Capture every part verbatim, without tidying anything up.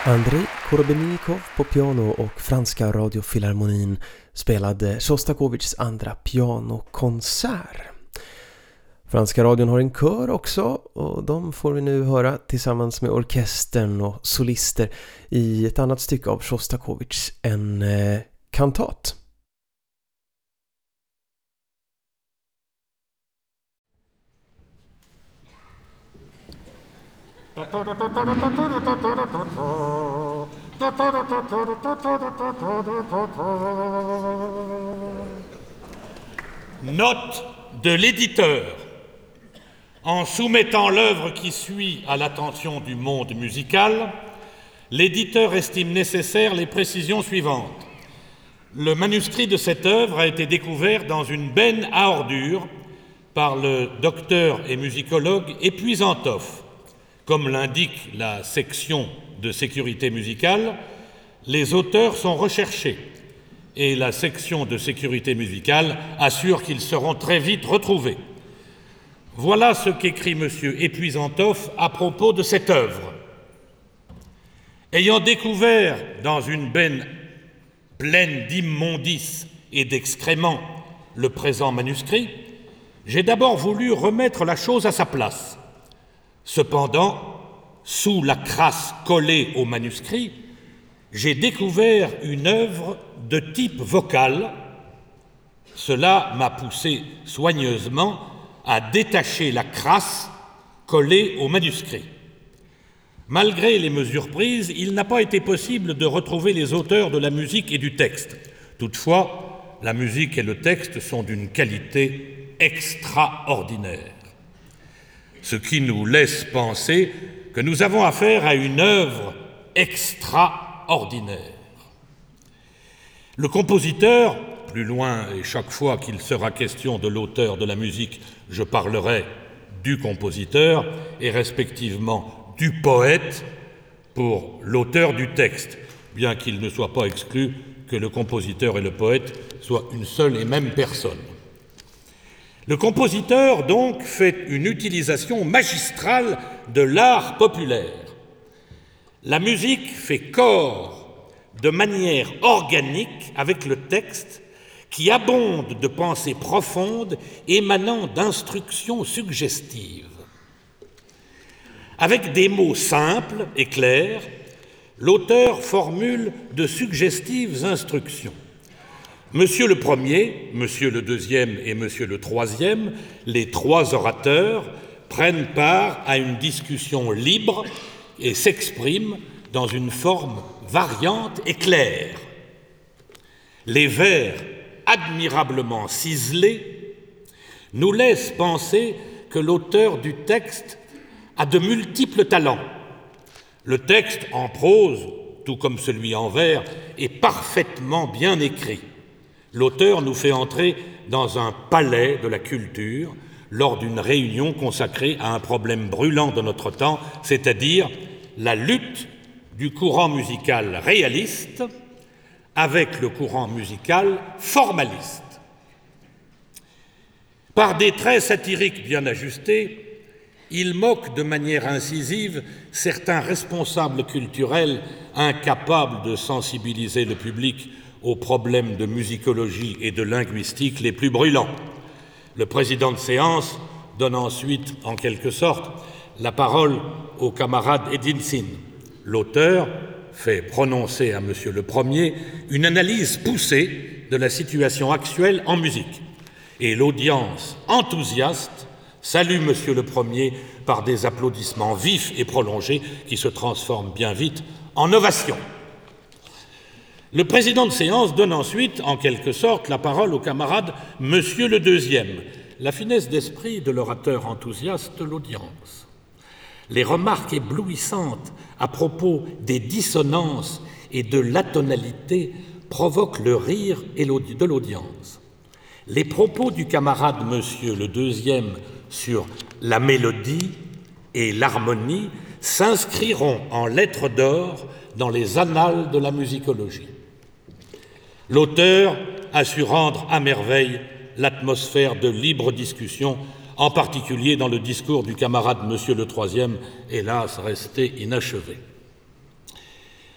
Andrei Korobejnikov på piano och franska radiofilharmonin spelade Sjostakovitjs andra pianokonsert. Franska radion har en kör också och de får vi nu höra tillsammans med orkestern och solister i ett annat stycke av Sjostakovitj, en eh, kantat. Note de l'éditeur. En soumettant l'œuvre qui suit à l'attention du monde musical, l'éditeur estime nécessaires les précisions suivantes. Le manuscrit de cette œuvre a été découvert dans une benne à ordures par le docteur et musicologue Epuisantov. Comme l'indique la section de sécurité musicale, les auteurs sont recherchés et la section de sécurité musicale assure qu'ils seront très vite retrouvés. Voilà ce qu'écrit M. Epuisantov à propos de cette œuvre. Ayant découvert dans une benne pleine d'immondices et d'excréments le présent manuscrit, j'ai d'abord voulu remettre la chose à sa place. Cependant, sous la crasse collée au manuscrit, j'ai découvert une œuvre de type vocal. Cela m'a poussé soigneusement à détacher la crasse collée au manuscrit. Malgré les mesures prises, il n'a pas été possible de retrouver les auteurs de la musique et du texte. Toutefois, la musique et le texte sont d'une qualité extraordinaire, ce qui nous laisse penser que nous avons affaire à une œuvre extraordinaire. Le compositeur, plus loin et chaque fois qu'il sera question de l'auteur de la musique, je parlerai du compositeur et respectivement du poète pour l'auteur du texte, bien qu'il ne soit pas exclu que le compositeur et le poète soient une seule et même personne. Le compositeur, donc, fait une utilisation magistrale de l'art populaire. La musique fait corps de manière organique avec le texte qui abonde de pensées profondes émanant d'instructions suggestives. Avec des mots simples et clairs, l'auteur formule de suggestives instructions. Monsieur le premier, monsieur le deuxième et monsieur le troisième, les trois orateurs prennent part à une discussion libre et s'expriment dans une forme variante et claire. Les vers admirablement ciselés nous laissent penser que l'auteur du texte a de multiples talents. Le texte en prose, tout comme celui en vers, est parfaitement bien écrit. L'auteur nous fait entrer dans un palais de la culture lors d'une réunion consacrée à un problème brûlant de notre temps, c'est-à-dire la lutte du courant musical réaliste avec le courant musical formaliste. Par des traits satiriques bien ajustés, il moque de manière incisive certains responsables culturels incapables de sensibiliser le public aux problèmes de musicologie et de linguistique les plus brûlants. Le président de séance donne ensuite, en quelque sorte, la parole au camarade Edinson. L'auteur fait prononcer à Monsieur le Premier une analyse poussée de la situation actuelle en musique. Et l'audience enthousiaste salue Monsieur le Premier par des applaudissements vifs et prolongés qui se transforment bien vite en ovations. Le président de séance donne ensuite, en quelque sorte, la parole au camarade Monsieur le Deuxième, la finesse d'esprit de l'orateur enthousiaste de l'audience. Les remarques éblouissantes à propos des dissonances et de l'atonalité provoquent le rire de l'audience. Les propos du camarade Monsieur le Deuxième sur la mélodie et l'harmonie s'inscriront en lettres d'or dans les annales de la musicologie. L'auteur a su rendre à merveille l'atmosphère de libre discussion, en particulier dans le discours du camarade Monsieur le Troisième, hélas resté inachevé.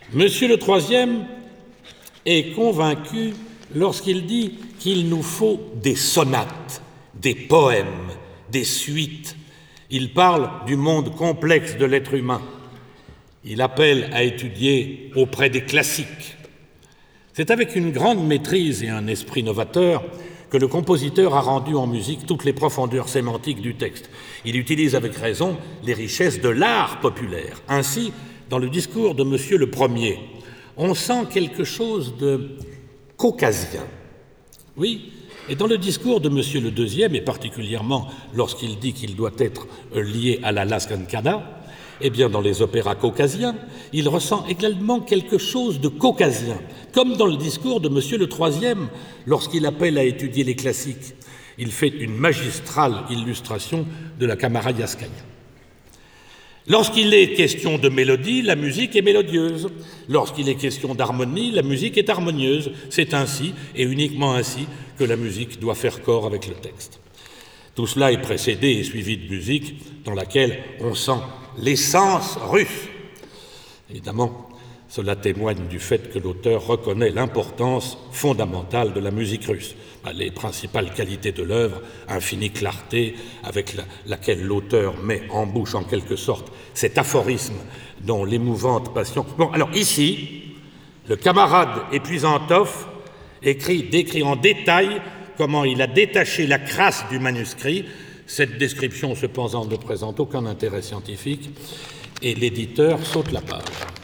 Monsieur le troisième est convaincu lorsqu'il dit qu'il nous faut des sonates, des poèmes, des suites. Il parle du monde complexe de l'être humain. Il appelle à étudier auprès des classiques. C'est avec une grande maîtrise et un esprit novateur que le compositeur a rendu en musique toutes les profondeurs sémantiques du texte. Il utilise avec raison les richesses de l'art populaire. Ainsi, dans le discours de Monsieur le Premier, on sent quelque chose de caucasien. Oui, et dans le discours de Monsieur le Deuxième, et particulièrement lorsqu'il dit qu'il doit être lié à la Laskankada, eh bien, dans les opéras caucasiens, il ressent également quelque chose de caucasien, comme dans le discours de Monsieur le Troisième, lorsqu'il appelle à étudier les classiques. Il fait une magistrale illustration de la Kamarayaskaya. Lorsqu'il est question de mélodie, la musique est mélodieuse. Lorsqu'il est question d'harmonie, la musique est harmonieuse. C'est ainsi, et uniquement ainsi, que la musique doit faire corps avec le texte. Tout cela est précédé et suivi de musique dans laquelle on sent l'essence russe. Évidemment, cela témoigne du fait que l'auteur reconnaît l'importance fondamentale de la musique russe. Les principales qualités de l'œuvre, infinie clarté avec la, laquelle l'auteur met en bouche en quelque sorte cet aphorisme dont l'émouvante passion... Bon, alors ici, le camarade Epuisantov écrit, décrit en détail comment il a détaché la crasse du manuscrit. Cette description, cependant, ne présente aucun intérêt scientifique et l'éditeur saute la page.